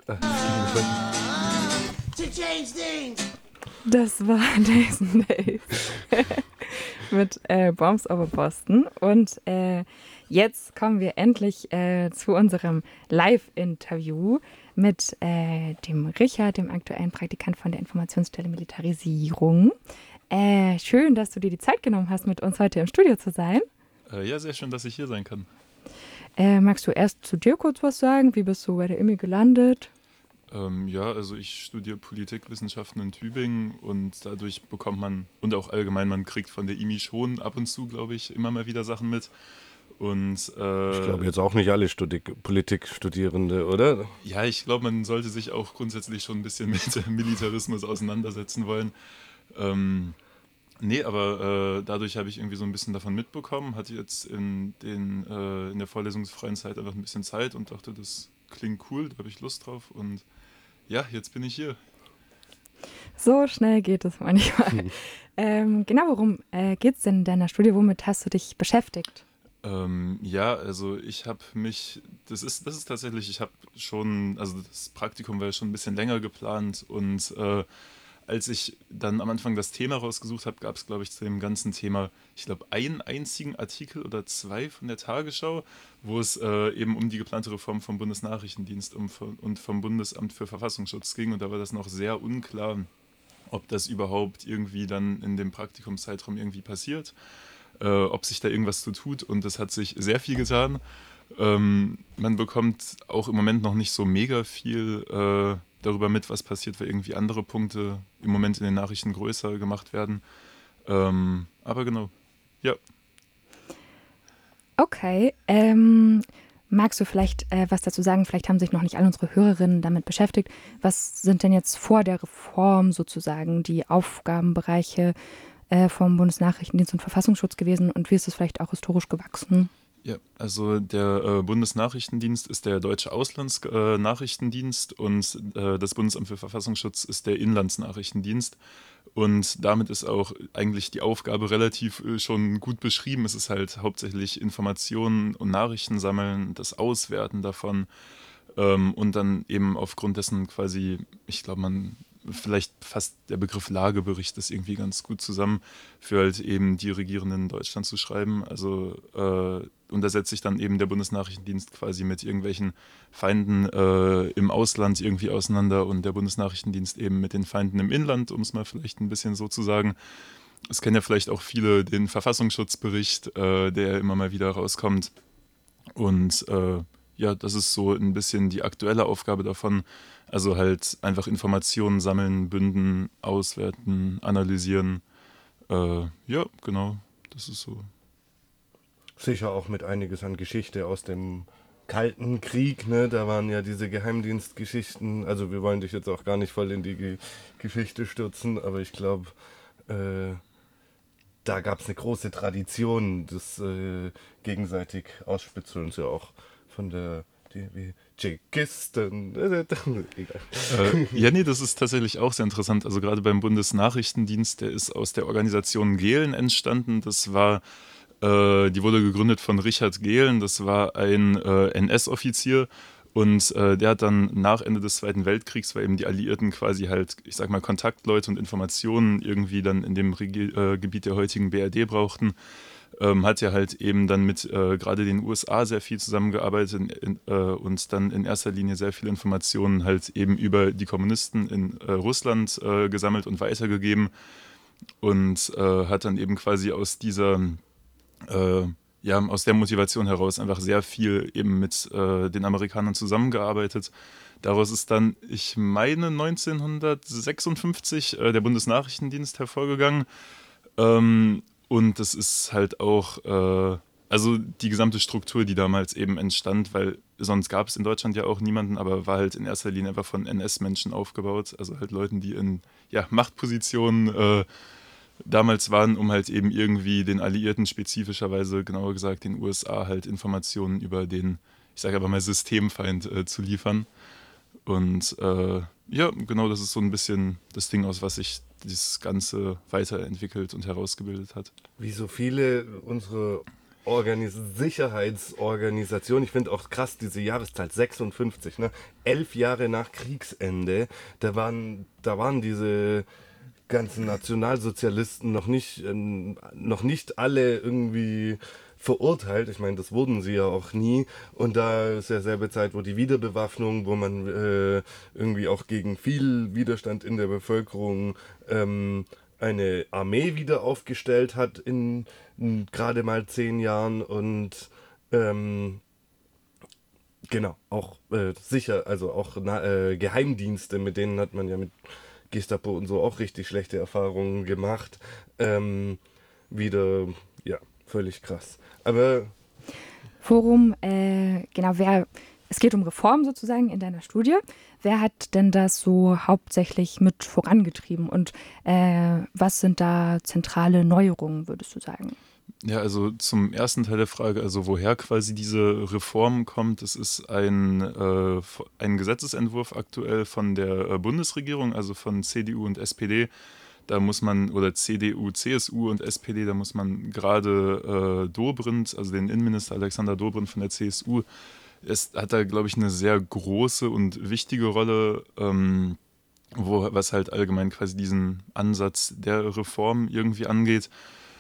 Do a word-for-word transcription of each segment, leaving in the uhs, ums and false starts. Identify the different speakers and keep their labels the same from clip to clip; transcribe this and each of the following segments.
Speaker 1: Das war Days and Days mit äh, Bombs over Boston. Und äh, jetzt kommen wir endlich äh, zu unserem Live-Interview mit äh, dem Richard, dem aktuellen Praktikant von der Informationsstelle Militarisierung. Äh, schön, dass du dir die Zeit genommen hast, mit uns heute im Studio zu sein.
Speaker 2: Äh, ja, sehr schön, dass ich hier sein kann.
Speaker 1: Äh, magst du erst zu dir kurz was sagen? Wie bist du bei der I M I gelandet?
Speaker 2: Ähm, ja, also ich studiere Politikwissenschaften in Tübingen und dadurch bekommt man, und auch allgemein, man kriegt von der I M I schon ab und zu, glaube ich, immer mal wieder Sachen mit. Und, äh,
Speaker 3: ich glaube jetzt auch nicht alle Studi- Politikstudierende, oder?
Speaker 2: Ja, ich glaube, man sollte sich auch grundsätzlich schon ein bisschen mit Militarismus auseinandersetzen wollen. Ähm, nee, aber äh, dadurch habe ich irgendwie so ein bisschen davon mitbekommen, hatte jetzt in, den, äh, in der vorlesungsfreien Zeit einfach ein bisschen Zeit und dachte, das klingt cool, da habe ich Lust drauf und ja, jetzt bin ich hier.
Speaker 1: So schnell geht es manchmal. Hm. Ähm, genau, worum äh, geht es denn in deiner Studie? Womit hast du dich beschäftigt?
Speaker 2: Ähm, ja, also ich habe mich, das ist, das ist tatsächlich, ich habe schon, also das Praktikum war ja schon ein bisschen länger geplant und äh, als ich dann am Anfang das Thema rausgesucht habe, gab es, glaube ich, zu dem ganzen Thema, ich glaube, einen einzigen Artikel oder zwei von der Tagesschau, wo es äh, eben um die geplante Reform vom Bundesnachrichtendienst um, und vom Bundesamt für Verfassungsschutz ging. Und da war das noch sehr unklar, ob das überhaupt irgendwie dann in dem Praktikumszeitraum irgendwie passiert, äh, ob sich da irgendwas zu tut. Und es hat sich sehr viel getan. Ähm, man bekommt auch im Moment noch nicht so mega viel äh, darüber mit, was passiert, weil irgendwie andere Punkte im Moment in den Nachrichten größer gemacht werden. Ähm, aber genau, ja.
Speaker 1: Okay, ähm, magst du vielleicht äh, was dazu sagen? Vielleicht haben sich noch nicht alle unsere Hörerinnen damit beschäftigt. Was sind denn jetzt vor der Reform sozusagen die Aufgabenbereiche äh, vom Bundesnachrichtendienst und Verfassungsschutz gewesen und wie ist es vielleicht auch historisch gewachsen?
Speaker 2: Ja, also der äh, Bundesnachrichtendienst ist der deutsche Auslandsnachrichtendienst äh, und äh, das Bundesamt für Verfassungsschutz ist der Inlandsnachrichtendienst. Und damit ist auch eigentlich die Aufgabe relativ äh, schon gut beschrieben. Es ist halt hauptsächlich Informationen und Nachrichten sammeln, das Auswerten davon ähm, und dann eben aufgrund dessen quasi, ich glaube, man vielleicht fasst der Begriff Lagebericht das irgendwie ganz gut zusammen, für halt eben die Regierenden in Deutschland zu schreiben. Also äh, und da setzt sich dann eben der Bundesnachrichtendienst quasi mit irgendwelchen Feinden äh, im Ausland irgendwie auseinander und der Bundesnachrichtendienst eben mit den Feinden im Inland, um es mal vielleicht ein bisschen so zu sagen. Es kennen ja vielleicht auch viele den Verfassungsschutzbericht, äh, der immer mal wieder rauskommt. Und äh, ja, das ist so ein bisschen die aktuelle Aufgabe davon. Also halt einfach Informationen sammeln, bünden, auswerten, analysieren. Äh, ja, genau, das ist so.
Speaker 3: Sicher auch mit einiges an Geschichte aus dem Kalten Krieg, ne? Da waren ja diese Geheimdienstgeschichten. Also wir wollen dich jetzt auch gar nicht voll in die Ge- Geschichte stürzen, aber ich glaube, äh, da gab es eine große Tradition des äh, gegenseitig Ausspitzens ja auch von der die, wie Tschechisten.
Speaker 2: äh, ja, nee, das ist tatsächlich auch sehr interessant. Also gerade beim Bundesnachrichtendienst, der ist aus der Organisation Gehlen entstanden. Das war äh, die wurde gegründet von Richard Gehlen. Das war ein äh, N S-Offizier. Und äh, der hat dann nach Ende des Zweiten Weltkriegs, weil eben die Alliierten quasi halt, ich sag mal, Kontaktleute und Informationen irgendwie dann in dem Regi- äh, Gebiet der heutigen B R D brauchten, ähm, hat er halt eben dann mit äh, gerade den U S A sehr viel zusammengearbeitet in, in, äh, und dann in erster Linie sehr viele Informationen halt eben über die Kommunisten in äh, Russland äh, gesammelt und weitergegeben und äh, hat dann eben quasi aus dieser äh, ja, aus der Motivation heraus einfach sehr viel eben mit äh, den Amerikanern zusammengearbeitet. Daraus ist dann, ich meine, neunzehnhundertsechsundfünfzig äh, der Bundesnachrichtendienst hervorgegangen. Ähm, und das ist halt auch, äh, also die gesamte Struktur, die damals eben entstand, weil sonst gab es in Deutschland ja auch niemanden, aber war halt in erster Linie einfach von N S-Menschen aufgebaut. Also halt Leuten, die in ja, Machtpositionen äh, damals waren, um halt eben irgendwie den Alliierten spezifischerweise, genauer gesagt den U S A, halt Informationen über den, ich sage aber mal, Systemfeind äh, zu liefern. Und äh, ja, genau, das ist so ein bisschen das Ding, aus was sich dieses Ganze weiterentwickelt und herausgebildet hat.
Speaker 3: Wie so viele unserer Organis- Sicherheitsorganisation. Ich finde auch krass, diese Jahreszahl sechsundfünfzig, ne? Elf Jahre nach Kriegsende, da waren, da waren diese ganzen Nationalsozialisten noch nicht, äh, noch nicht alle irgendwie verurteilt. Ich meine, das wurden sie ja auch nie. Und da ist ja selbe Zeit, wo die Wiederbewaffnung, wo man äh, irgendwie auch gegen viel Widerstand in der Bevölkerung ähm, eine Armee wieder aufgestellt hat in, in gerade mal zehn Jahren und ähm, genau, auch äh, sicher, also auch na, äh, Geheimdienste, mit denen hat man ja mit Gestapo und so auch richtig schlechte Erfahrungen gemacht. Ähm, wieder, ja, völlig krass. Aber
Speaker 1: Worum, äh, genau, wer, es geht um Reform sozusagen in deiner Studie. Wer hat denn das so hauptsächlich mit vorangetrieben und äh, was sind da zentrale Neuerungen, würdest du sagen?
Speaker 2: Ja, also zum ersten Teil der Frage, also woher quasi diese Reform kommt, das ist ein, äh, ein Gesetzesentwurf aktuell von der äh, Bundesregierung, also von C D U und S P D. Da muss man, oder C D U, C S U und S P D, da muss man gerade äh, Dobrindt, also den Innenminister Alexander Dobrindt von der C S U, es hat da, glaube ich, eine sehr große und wichtige Rolle, ähm, wo, was halt allgemein quasi diesen Ansatz der Reform irgendwie angeht.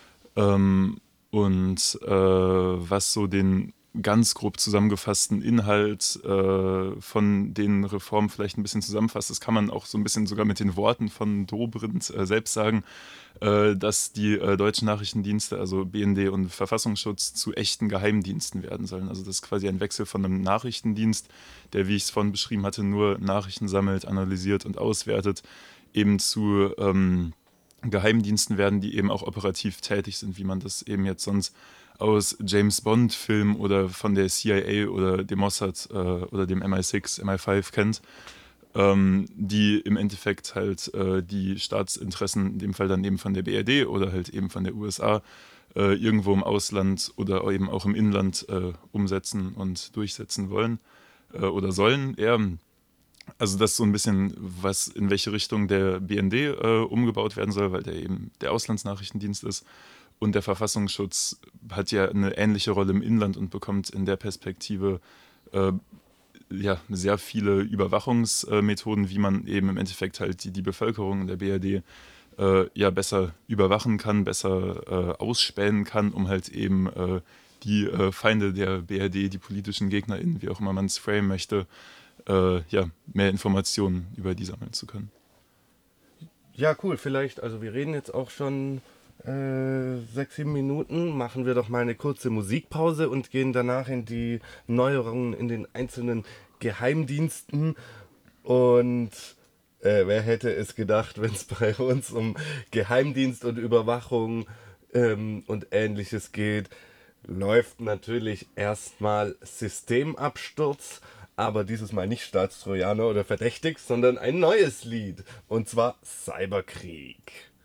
Speaker 2: Ähm, und äh, was so den ganz grob zusammengefassten Inhalt äh, von den Reformen vielleicht ein bisschen zusammenfasst, das kann man auch so ein bisschen sogar mit den Worten von Dobrindt äh, selbst sagen, äh, dass die äh, deutschen Nachrichtendienste, also B N D und Verfassungsschutz, zu echten Geheimdiensten werden sollen. Also das ist quasi ein Wechsel von einem Nachrichtendienst, der, wie ich es vorhin beschrieben hatte, nur Nachrichten sammelt, analysiert und auswertet, eben zu ähm, Geheimdiensten werden, die eben auch operativ tätig sind, wie man das eben jetzt sonst aus James Bond-Filmen oder von der C I A oder dem Mossad äh, oder dem M I sechs, M I fünf kennt, ähm, die im Endeffekt halt äh, die Staatsinteressen, in dem Fall dann eben von der B R D oder halt eben von der U S A, äh, irgendwo im Ausland oder eben auch im Inland äh, umsetzen und durchsetzen wollen äh, oder sollen eher. Also das ist so ein bisschen, was in welche Richtung der B N D äh, umgebaut werden soll, weil der eben der Auslandsnachrichtendienst ist. Und der Verfassungsschutz hat ja eine ähnliche Rolle im Inland und bekommt in der Perspektive äh, ja, sehr viele Überwachungsmethoden, wie man eben im Endeffekt halt die, die Bevölkerung der B R D äh, ja besser überwachen kann, besser äh, ausspähen kann, um halt eben äh, die äh, Feinde der B R D, die politischen GegnerInnen, wie auch immer man es framen möchte, Äh, ja, mehr Informationen über die sammeln zu können.
Speaker 3: ja, cool, vielleicht, also wir reden jetzt auch schon äh, sechs, sieben Minuten, machen wir doch mal eine kurze Musikpause und gehen danach in die Neuerungen in den einzelnen Geheimdiensten. Und äh, wer hätte es gedacht, wenn es bei uns um Geheimdienst und Überwachung ähm, und ähnliches geht, läuft natürlich erstmal Systemabsturz, aber dieses Mal nicht Staatstrojaner oder verdächtig, sondern ein neues Lied. Und zwar Cyberkrieg.